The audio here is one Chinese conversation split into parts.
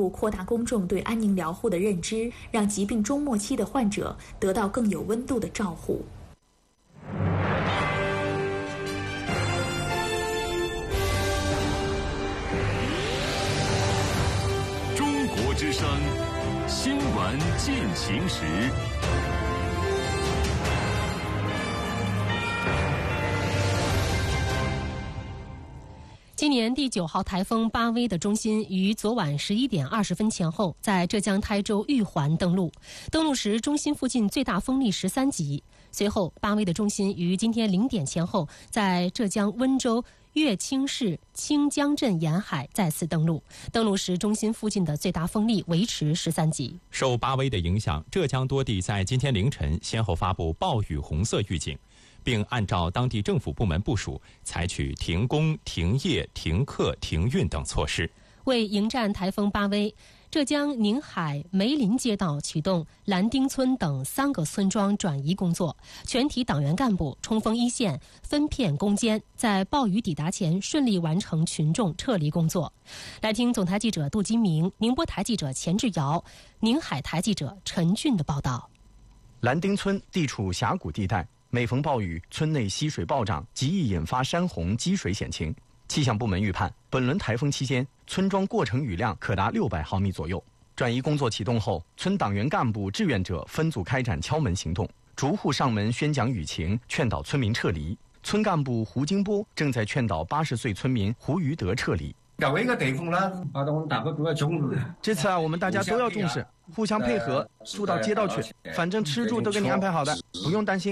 步扩大公众对安宁疗护的认知，让疾病终末期的患者得到更有温度的照护。 中国之声新闻进行时。 今年第9号台风巴威的中心于昨晚11点20分前后在浙江台州玉环登陆，登陆时中心附近最大风力13级。随后，巴威的中心于今天0点前后在浙江温州乐清市清江镇沿海再次登陆，登陆时中心附近的最大风力维持13级。 受巴威的影响，浙江多地在今天凌晨先后发布暴雨红色预警，并按照当地政府部门部署，采取停工、停业、停课、停运等措施。 为迎战台风巴威，浙江宁海梅林街道启动蓝丁村等3个村庄转移工作，全体党员干部冲锋一线，分片攻坚，在暴雨抵达前顺利完成群众撤离工作。来听总台记者杜金明、宁波台记者钱志尧、宁海台记者陈俊的报道。 蓝丁村地处峡谷地带，每逢暴雨，村内溪水暴涨，极易引发山洪积水险情。气象部门预判，本轮台风期间，村庄过程雨量可达600毫米左右。转移工作启动后，村党员干部、志愿者分组开展敲门行动，逐户上门宣讲雨情，劝导村民撤离。村干部胡金波正在劝导80岁村民胡余德撤离。 搞一个地方啦， 这次我们大家都要重视，互相配合，住到街道去，反正吃住都给你安排好的，不用担心。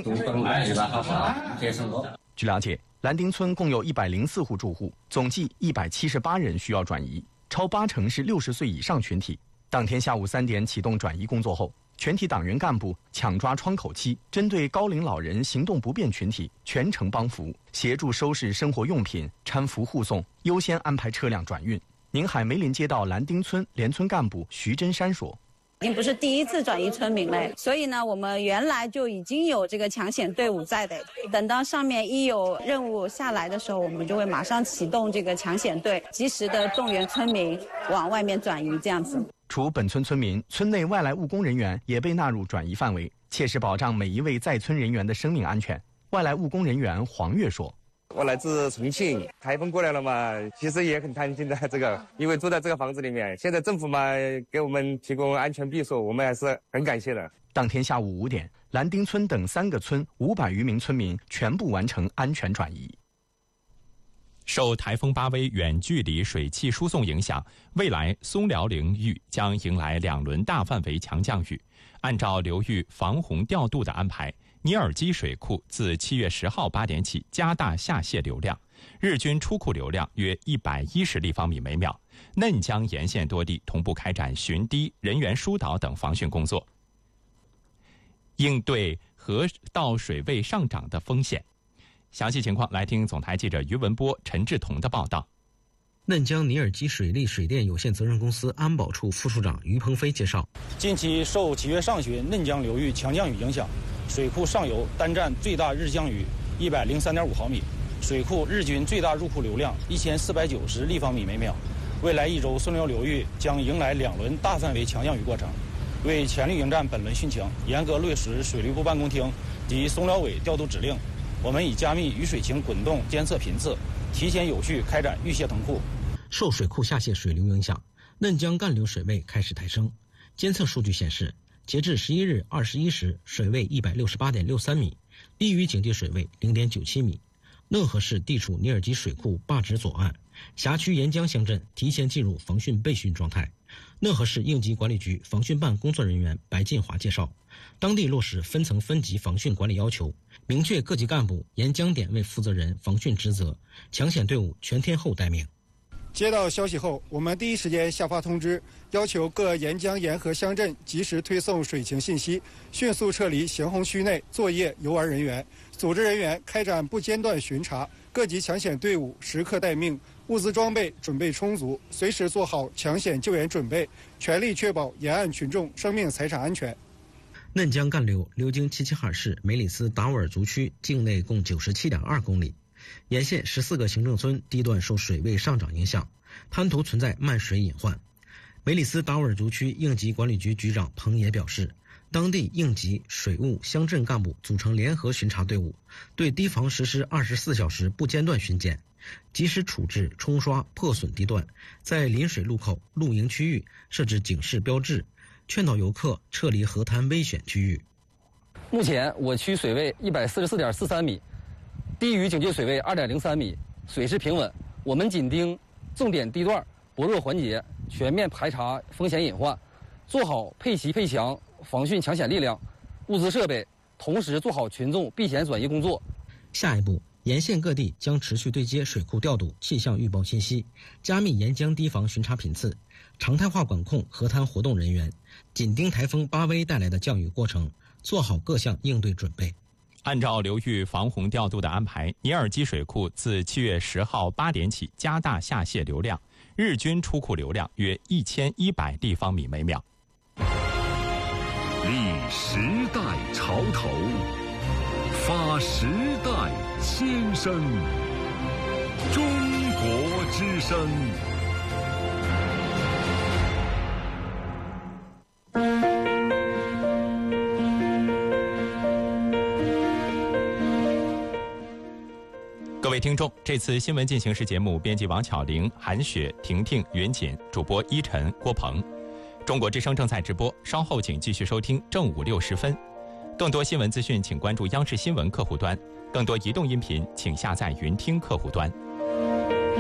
据了解，蓝丁村共有104户住户，总计178人需要转移，超80%是60岁以上群体。当天下午3点启动转移工作后，全体党员干部抢抓窗口期，针对高龄老人、行动不便群体全程帮扶，协助收拾生活用品，搀扶护送，优先安排车辆转运。宁海梅林街道蓝丁村联村干部徐真山说： 已经不是第一次转移村民了，所以呢，我们原来就已经有这个抢险队伍在的。等到上面一有任务下来的时候，我们就会马上启动这个抢险队，及时的动员村民往外面转移，这样子。 除本村村民，村内外来务工人员也被纳入转移范围，切实保障每一位在村人员的生命安全。外来务工人员黄月说： 我来自重庆，台风过来了嘛，其实也很担心的因为住在这个房子里面，现在政府嘛给我们提供安全避暑，我们还是很感谢的。 当天下午5点，蓝丁村等3个村500余名村民全部完成安全转移。 受台风巴威远距离水汽输送影响，未来松辽流域将迎来2轮大范围强降雨。按照流域防洪调度的安排，尼尔基水库自7月10号8点起加大下泄流量，日均出库流量约110立方米每秒。嫩江沿线多地同步开展巡堤、人员疏导等防汛工作，应对河道水位上涨的风险。详细情况来听总台记者于文波、陈志同的报道。 嫩江尼尔基水利水电有限责任公司安保处副处长于鹏飞介绍， 近期受7月上旬嫩江流域强降雨影响，水库上游单站最大日降雨103.5毫米，水库日均最大入库流量1490立方米每秒。未来1周松辽流域将迎来2轮大范围强降雨过程。为全力迎战本轮汛情，严格落实水利部办公厅及松辽委调度指令，我们已加密雨水情滚动监测频次，提前有序开展预泄腾库。 受水库下泄水流影响，嫩江干流水位开始抬升。监测数据显示，截至11日21时，水位168.63米，低于警戒水位0.97米。讷河市地处尼尔基水库坝址左岸，辖区沿江乡镇提前进入防汛备汛状态。讷河市应急管理局防汛办工作人员白进华介绍，当地落实分层分级防汛管理要求，明确各级干部沿江点位负责人防汛职责，抢险队伍全天候待命。 接到消息后，我们第一时间下发通知，要求各沿江沿河乡镇及时推送水情信息，迅速撤离行洪区内作业游玩人员，组织人员开展不间断巡查，各级抢险队伍时刻待命，物资装备准备充足，随时做好抢险救援准备，全力确保沿岸群众生命财产安全。 嫩江干流流经齐齐哈尔市梅里斯达斡尔族区境内共97.2公里，沿线14个行政村地段受水位上涨影响，滩涂存在漫水隐患。 梅里斯达沃尔族区应急管理局局长彭野表示，当地应急、水务、乡镇干部组成联合巡查队伍，对堤防实施24小时不间断巡检，及时处置冲刷破损地段，在临水路口、露营区域设置警示标志，劝导游客撤离河滩危险区域。 目前我区水位144.43米，低于警戒水位2.03米，水势平稳。我们紧盯重点地段薄弱环节，全面排查风险隐患，做好配齐配强防汛抢险力量、物资设备，同时做好群众避险转移工作。 下一步，沿线各地将持续对接水库调度气象预报信息，加密沿江堤防巡查频次，常态化管控河滩活动人员，紧盯台风巴威带来的降雨过程，做好各项应对准备。 按照流域防洪调度的安排，尼尔基水库自7月10号8点起加大下泄流量，日均出库流量约1100立方米每秒。 立时代潮头，发时代先声。中国之声。 各位听众，这次新闻进行时节目编辑王巧玲、韩雪、婷婷、云锦，主播依晨、郭鹏。中国之声正在直播，稍后请继续收听正午6时分。更多新闻资讯，请关注央视新闻客户端；更多移动音频，请下载云听客户端。